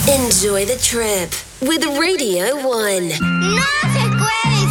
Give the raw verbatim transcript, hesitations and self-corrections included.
Enjoy the trip with Radio One. No se puede